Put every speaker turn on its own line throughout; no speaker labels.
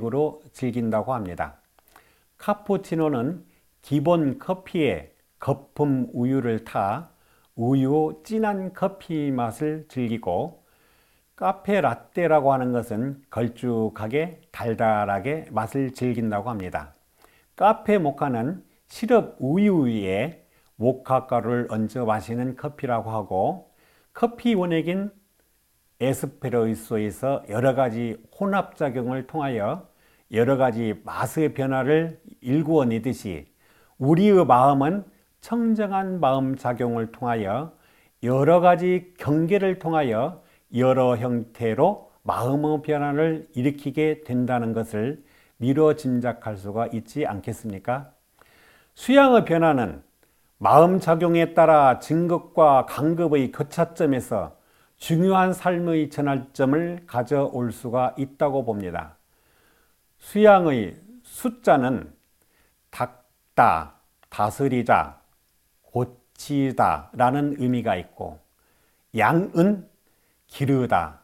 식으로 즐긴다고 합니다. 카푸치노는 기본 커피에 거품 우유를 타 우유 진한 커피 맛을 즐기고, 카페 라떼라고 하는 것은 걸쭉하게 달달하게 맛을 즐긴다고 합니다. 카페 모카는 시럽 우유 위에 모카가루를 얹어 마시는 커피라고 하고, 커피 원액인 에스프레소에서 여러가지 혼합작용을 통하여 여러가지 맛의 변화를 일구어내듯이 우리의 마음은 청정한 마음작용을 통하여 여러가지 경계를 통하여 여러 형태로 마음의 변화를 일으키게 된다는 것을 미뤄 짐작할 수가 있지 않겠습니까? 수양의 변화는 마음작용에 따라 진급과 강급의 교차점에서 중요한 삶의 전환점을 가져올 수가 있다고 봅니다. 수양의 숫자는 닦다, 다스리다, 고치다 라는 의미가 있고, 양은 기르다,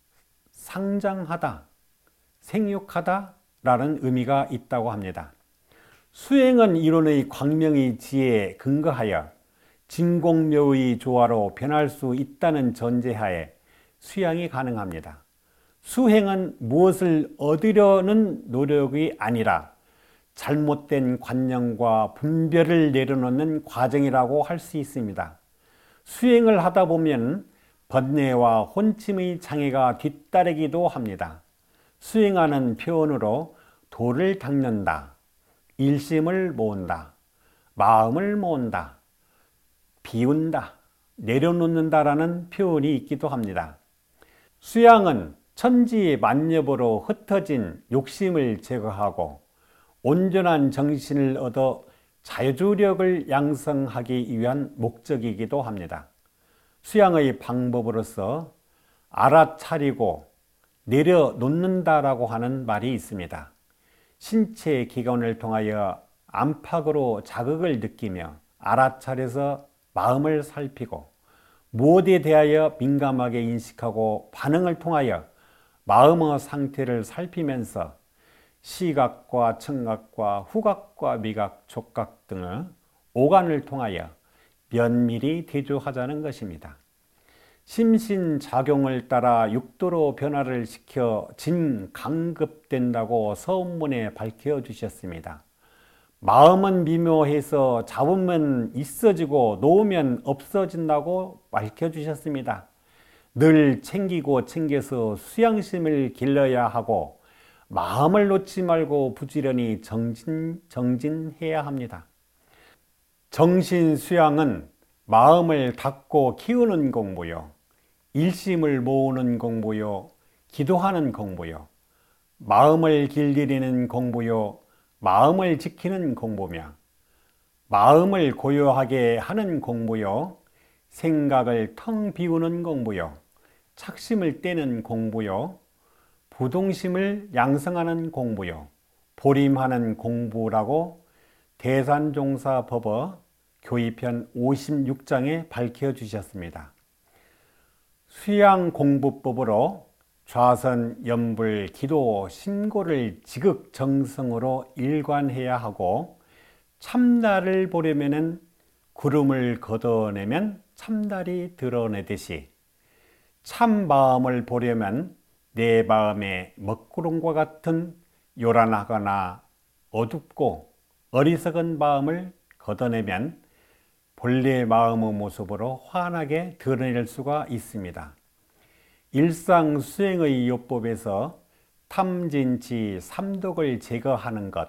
상장하다, 생육하다 라는 의미가 있다고 합니다. 수행은 이론의 광명의 지혜에 근거하여 진공묘의 조화로 변할 수 있다는 전제하에 수양이 가능합니다. 수행은 무엇을 얻으려는 노력이 아니라 잘못된 관념과 분별을 내려놓는 과정이라고 할 수 있습니다. 수행을 하다 보면 번뇌와 혼침의 장애가 뒤따르기도 합니다. 수행하는 표현으로 도를 닦는다, 일심을 모은다, 마음을 모은다, 비운다, 내려놓는다라는 표현이 있기도 합니다. 수양은 천지만엽으로 흩어진 욕심을 제거하고 온전한 정신을 얻어 자주력을 양성하기 위한 목적이기도 합니다. 수양의 방법으로서 알아차리고 내려놓는다라고 하는 말이 있습니다. 신체 기관을 통하여 안팎으로 자극을 느끼며 알아차려서 마음을 살피고, 무엇에 대하여 민감하게 인식하고 반응을 통하여 마음의 상태를 살피면서 시각과 청각과 후각과 미각, 촉각 등의 오감을 통하여 면밀히 대조하자는 것입니다. 심신작용을 따라 육도로 변화를 시켜 진강급된다고 서문에 밝혀주셨습니다. 마음은 미묘해서 잡으면 있어지고 놓으면 없어진다고 밝혀주셨습니다. 늘 챙기고 챙겨서 수양심을 길러야 하고 마음을 놓지 말고 부지런히 정진해야 합니다. 정신수양은 마음을 닫고 키우는 공부요, 일심을 모으는 공부요, 기도하는 공부요, 마음을 길들이는 공부요, 마음을 지키는 공부며, 마음을 고요하게 하는 공부요, 생각을 텅 비우는 공부요, 착심을 떼는 공부요, 부동심을 양성하는 공부요, 보림하는 공부라고 대산종사법어 교의편 56장에 밝혀주셨습니다. 수양공부법으로 좌선, 염불, 기도, 신고를 지극정성으로 일관해야 하고, 참달을 보려면 구름을 걷어내면 참달이 드러내듯이 참마음을 보려면 내 마음의 먹구름과 같은 요란하거나 어둡고 어리석은 마음을 걷어내면 본래 마음의 모습으로 환하게 드러낼 수가 있습니다. 일상 수행의 요법에서 탐진치 삼독을 제거하는 것,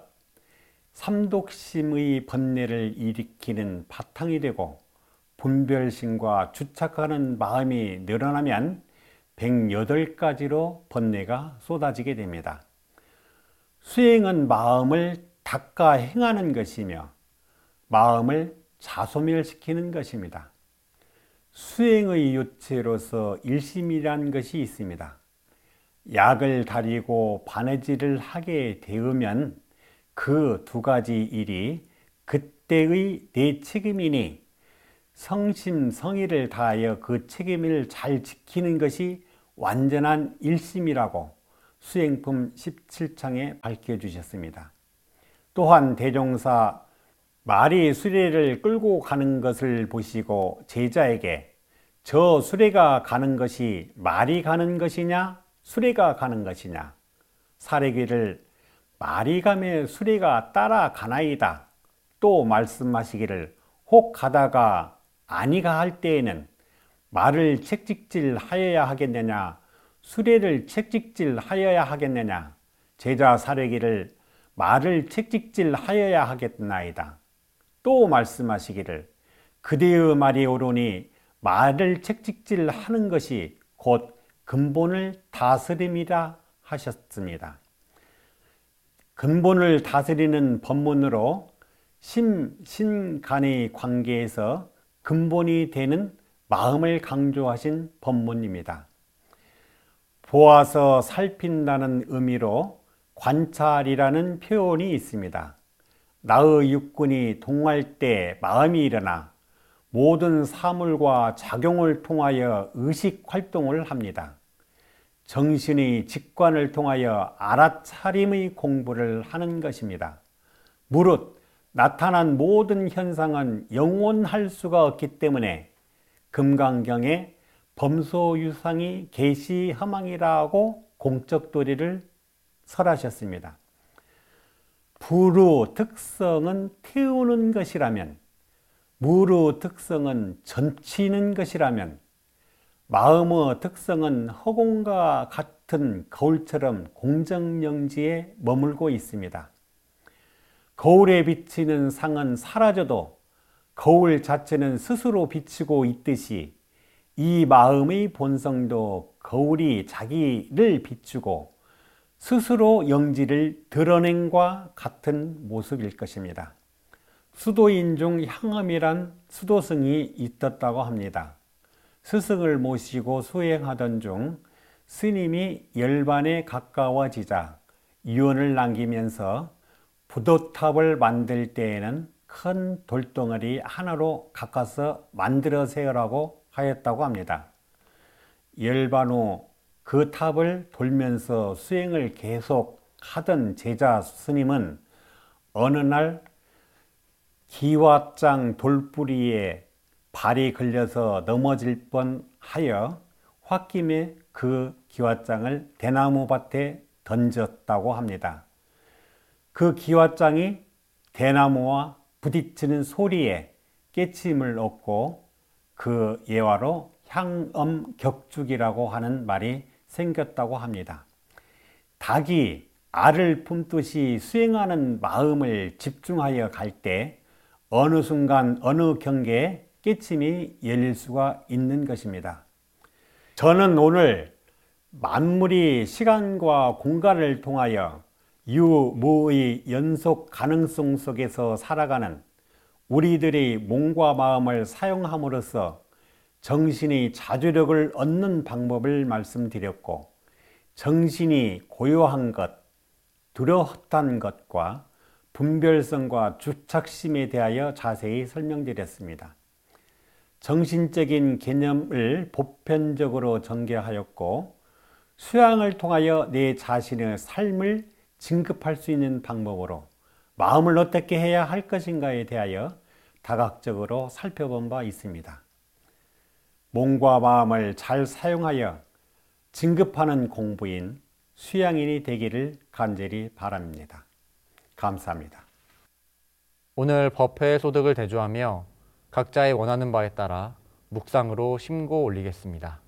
삼독심의 번뇌를 일으키는 바탕이 되고, 분별심과 주착하는 마음이 늘어나면 108가지로 번뇌가 쏟아지게 됩니다. 수행은 마음을 닦아 행하는 것이며 마음을 자소멸시키는 것입니다. 수행의 요체로서 일심이라는 것이 있습니다. 약을 다리고 바느질을 하게 되면 그 두 가지 일이 그때의 내 책임이니 성심성의를 다하여 그 책임을 잘 지키는 것이 완전한 일심이라고 수행품 17창에 밝혀주셨습니다. 또한 대종사 말이 수레를 끌고 가는 것을 보시고 제자에게 저 수레가 가는 것이 말이 가는 것이냐 수레가 가는 것이냐 사례기를 말이 가며 수레가 따라가나이다. 또 말씀하시기를 혹 가다가 아니가 할 때에는 말을 채찍질 하여야 하겠느냐 수레를 채찍질 하여야 하겠느냐 제자 사례기를 말을 채찍질 하여야 하겠나이다. 또 말씀하시기를 그대의 말이 옳으니 말을 채찍질 하는 것이 곧 근본을 다스림이라 하셨습니다. 근본을 다스리는 법문으로 심, 간의 관계에서 근본이 되는 마음을 강조하신 법문입니다. 보아서 살핀다는 의미로 관찰이라는 표현이 있습니다. 나의 육군이 동할 때 마음이 일어나 모든 사물과 작용을 통하여 의식 활동을 합니다. 정신의 직관을 통하여 알아차림의 공부를 하는 것입니다. 무릇 나타난 모든 현상은 영원할 수가 없기 때문에 금강경에 범소유상이 계시허망이라고 공적도리를 설하셨습니다. 부루 특성은 태우는 것이라면 무루 특성은 점치는 것이라면 마음의 특성은 허공과 같은 거울처럼 공정영지에 머물고 있습니다. 거울에 비치는 상은 사라져도 거울 자체는 스스로 비치고 있듯이 이 마음의 본성도 거울이 자기를 비추고 스스로 영지를 드러낸과 같은 모습일 것입니다. 수도인 중 향엄이란 수도승이 있었다고 합니다. 스승을 모시고 수행하던 중 스님이 열반에 가까워지자 유언을 남기면서 부도탑을 만들 때에는 큰 돌덩어리 하나로 깎아서 만들어 세우라고 하였다고 합니다. 열반 후 그 탑을 돌면서 수행을 계속 하던 제자 스님은 어느 날 기왓장 돌뿌리에 발이 걸려서 넘어질 뻔하여 홧김에 그 기왓장을 대나무 밭에 던졌다고 합니다. 그 기왓장이 대나무와 부딪히는 소리에 깨침을 얻고 그 예화로 향엄격죽이라고 하는 말이 생겼다고 합니다. 닭이 알을 품듯이 수행하는 마음을 집중하여 갈 때 어느 순간 어느 경계에 깨침이 열릴 수가 있는 것입니다. 저는 오늘 만물이 시간과 공간을 통하여 유무의 연속 가능성 속에서 살아가는 우리들의 몸과 마음을 사용함으로써 정신의 자주력을 얻는 방법을 말씀드렸고 정신이 고요한 것, 두려웠던 것과 분별성과 주착심에 대하여 자세히 설명드렸습니다. 정신적인 개념을 보편적으로 전개하였고 수양을 통하여 내 자신의 삶을 진급할 수 있는 방법으로 마음을 어떻게 해야 할 것인가에 대하여 다각적으로 살펴본 바 있습니다. 몸과 마음을 잘 사용하여 진급하는 공부인 수양인이 되기를 간절히 바랍니다. 감사합니다.
오늘 법회의 소득을 대조하며 각자의 원하는 바에 따라 묵상으로 심고 올리겠습니다.